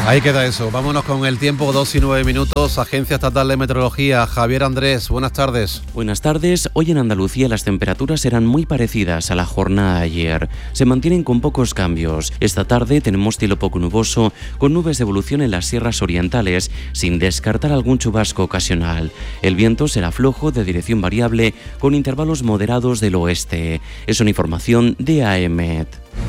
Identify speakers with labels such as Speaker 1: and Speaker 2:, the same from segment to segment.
Speaker 1: Ahí queda eso. Vámonos con el tiempo, 2 y 9 minutos. Agencia Estatal de Meteorología, Javier Andrés, buenas tardes.
Speaker 2: Buenas tardes. Hoy en Andalucía las temperaturas serán muy parecidas a la jornada de ayer. Se mantienen con pocos cambios. Esta tarde tenemos cielo poco nuboso, con nubes de evolución en las sierras orientales, sin descartar algún chubasco ocasional. El viento será flojo, de dirección variable, con intervalos moderados del oeste. Es una información de AEMET.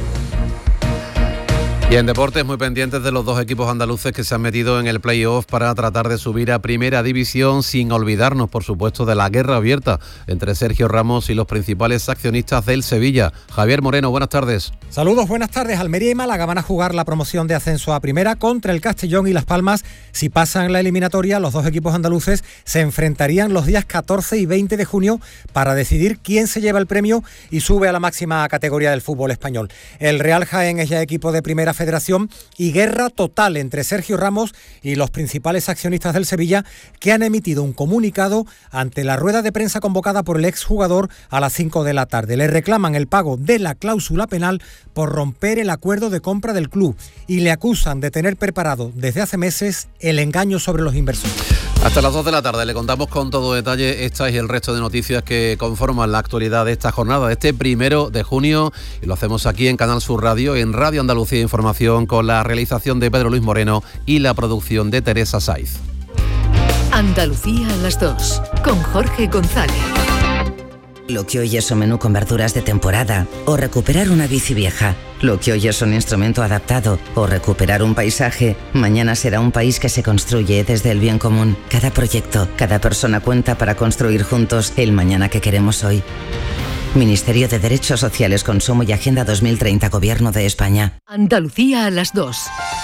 Speaker 1: Y en deportes, muy pendientes de los dos equipos andaluces que se han metido en el play-off para tratar de subir a Primera División, sin olvidarnos, por supuesto, de la guerra abierta entre Sergio Ramos y los principales accionistas del Sevilla. Javier Moreno, buenas tardes.
Speaker 3: Saludos, buenas tardes. Almería y Málaga van a jugar la promoción de ascenso a Primera contra el Castellón y Las Palmas. Si pasan la eliminatoria, los dos equipos andaluces se enfrentarían los días 14 y 20 de junio para decidir quién se lleva el premio y sube a la máxima categoría del fútbol español. El Real Jaén es ya equipo de Primera Federación y guerra total entre Sergio Ramos y los principales accionistas del Sevilla, que han emitido un comunicado ante la rueda de prensa convocada por el exjugador a las 5 de la tarde. Le reclaman el pago de la cláusula penal por romper el acuerdo de compra del club y le acusan de tener preparado desde hace meses el engaño sobre los inversores.
Speaker 1: Hasta las 2 de la tarde le contamos con todo detalle estas y el resto de noticias que conforman la actualidad de esta jornada, de este 1 de junio, y lo hacemos aquí en Canal Sur Radio, en Radio Andalucía Información, con la realización de Pedro Luis Moreno y la producción de Teresa Saiz.
Speaker 4: Andalucía a las 2, con Jorge González.
Speaker 5: Lo que hoy es un menú con verduras de temporada, o recuperar una bici vieja. Lo que hoy es un instrumento adaptado, o recuperar un paisaje, mañana será un país que se construye desde el bien común. Cada proyecto, cada persona cuenta para construir juntos el mañana que queremos hoy. Ministerio de Derechos Sociales, Consumo y Agenda 2030, Gobierno de España.
Speaker 4: Andalucía a las 2.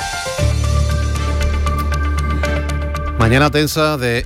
Speaker 1: Mañana tensa de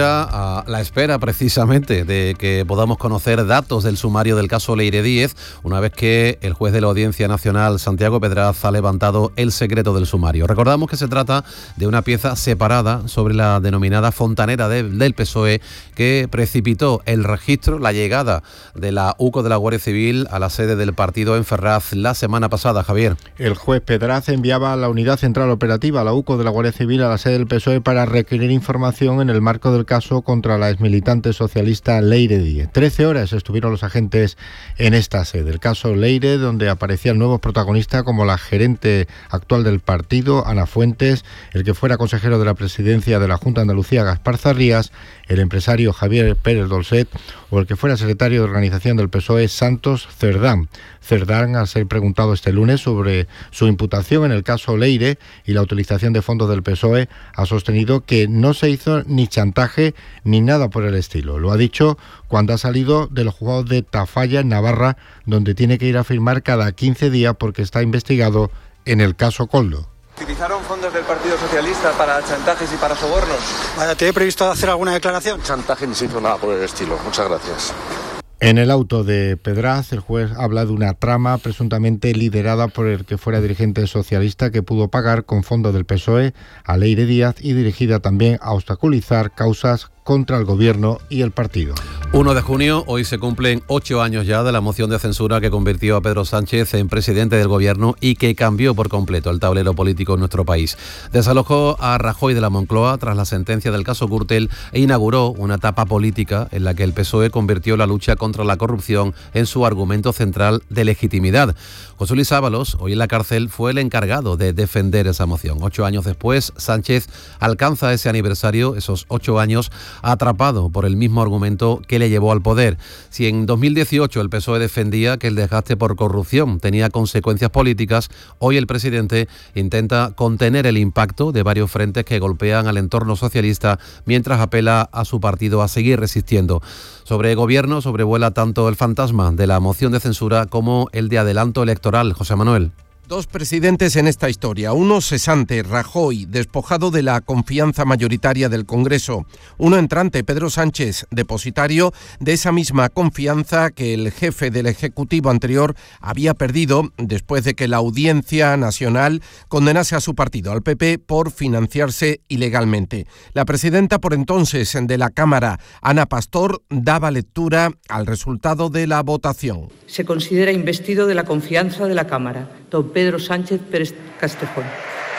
Speaker 1: la espera precisamente de que podamos conocer datos del sumario del caso Leire Díez, una vez que el juez de la Audiencia Nacional, Santiago Pedraz, ha levantado el secreto del sumario. Recordamos que se trata de una pieza separada sobre la denominada fontanera del PSOE que precipitó el registro, la llegada de la UCO de la Guardia Civil a la sede del partido en Ferraz la semana pasada, Javier.
Speaker 6: El juez Pedraz enviaba a la Unidad Central Operativa, la UCO de la Guardia Civil, a la sede del PSOE para requerir información en el marco del caso contra la exmilitante socialista Leire Díez. 13 horas estuvieron los agentes en esta sede. El caso Leire, donde aparecían nuevos protagonistas como la gerente actual del partido, Ana Fuentes, el que fuera consejero de la presidencia de la Junta de Andalucía, Gaspar Zarrías, el empresario Javier Pérez Dolcet o el que fuera secretario de organización del PSOE, Santos Cerdán. Cerdán, al ser preguntado este lunes sobre su imputación en el caso Leire y la utilización de fondos del PSOE, ha sostenido que no se hizo ni chantaje ni nada por el estilo. Lo ha dicho cuando ha salido de los juzgados de Tafalla, en Navarra, donde tiene que ir a firmar cada 15 días porque está investigado en el caso Coldo.
Speaker 7: ¿Utilizaron fondos del Partido Socialista para chantajes y para sobornos?
Speaker 8: ¿Tiene previsto hacer alguna declaración?
Speaker 7: Chantaje ni se hizo nada por el estilo. Muchas gracias.
Speaker 6: En el auto de Pedraz, el juez habla de una trama presuntamente liderada por el que fuera dirigente socialista que pudo pagar con fondos del PSOE a Leire Díaz y dirigida también a obstaculizar causas contra el gobierno y el partido.
Speaker 1: 1 de junio, hoy se cumplen 8 años ya de la moción de censura que convirtió a Pedro Sánchez en presidente del gobierno y que cambió por completo el tablero político en nuestro país. Desalojó a Rajoy de la Moncloa tras la sentencia del caso Gürtel e inauguró una etapa política en la que el PSOE convirtió la lucha contra la corrupción en su argumento central de legitimidad. José Luis Ábalos, hoy en la cárcel, fue el encargado de defender esa moción. 8 años después, Sánchez alcanza ese aniversario, esos 8 años, atrapado por el mismo argumento que le llevó al poder. Si en 2018 el PSOE defendía que el desgaste por corrupción tenía consecuencias políticas, hoy el presidente intenta contener el impacto de varios frentes que golpean al entorno socialista mientras apela a su partido a seguir resistiendo. Sobre gobierno sobrevuela tanto el fantasma de la moción de censura como el de adelanto electoral. José Manuel.
Speaker 9: Dos presidentes en esta historia, uno cesante, Rajoy, despojado de la confianza mayoritaria del Congreso, uno entrante, Pedro Sánchez, depositario de esa misma confianza que el jefe del Ejecutivo anterior había perdido después de que la Audiencia Nacional condenase a su partido, al PP, por financiarse ilegalmente. La presidenta por entonces de la Cámara, Ana Pastor, daba lectura al resultado de la votación.
Speaker 10: Se considera investido de la confianza de la Cámara, don Pedro Sánchez Pérez Castejón.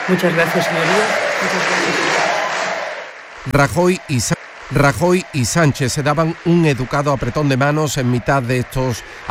Speaker 10: Muchas gracias, señoría. Muchas gracias.
Speaker 9: Rajoy y Sánchez se daban un educado apretón de manos en mitad de estos